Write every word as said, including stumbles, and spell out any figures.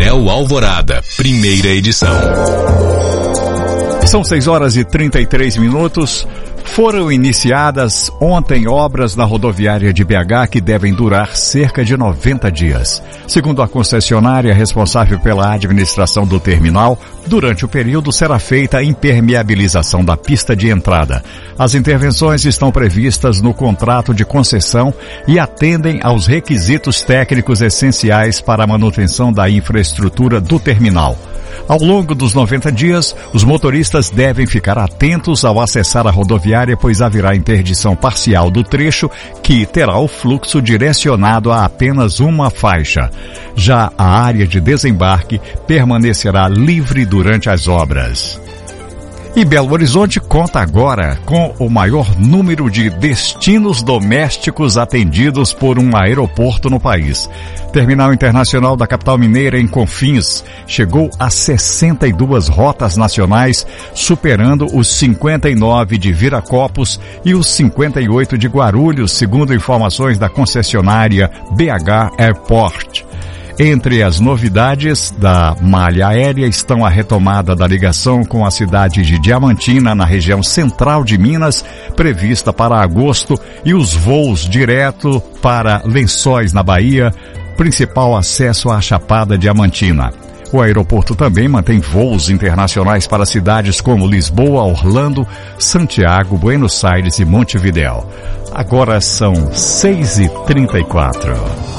Anel Alvorada, primeira edição. São seis horas e trinta e três minutos. Foram iniciadas ontem obras na rodoviária de B H que devem durar cerca de noventa dias. Segundo a concessionária responsável pela administração do terminal, durante o período será feita a impermeabilização da pista de entrada. As intervenções estão previstas no contrato de concessão e atendem aos requisitos técnicos essenciais para a manutenção da infraestrutura do terminal. Ao longo dos noventa dias, os motoristas devem ficar atentos ao acessar a rodoviária, pois haverá interdição parcial do trecho, que terá o fluxo direcionado a apenas uma faixa. Já a área de desembarque permanecerá livre durante as obras. E Belo Horizonte conta agora com o maior número de destinos domésticos atendidos por um aeroporto no país. Terminal Internacional da capital mineira em Confins chegou a sessenta e duas rotas nacionais, superando os cinquenta e nove de Viracopos e os cinquenta e oito de Guarulhos, segundo informações da concessionária B H Airport. Entre as novidades da malha aérea estão a retomada da ligação com a cidade de Diamantina, na região central de Minas, prevista para agosto, e os voos direto para Lençóis, na Bahia, principal acesso à Chapada Diamantina. O aeroporto também mantém voos internacionais para cidades como Lisboa, Orlando, Santiago, Buenos Aires e Montevidéu. Agora são seis e trinta e quatro.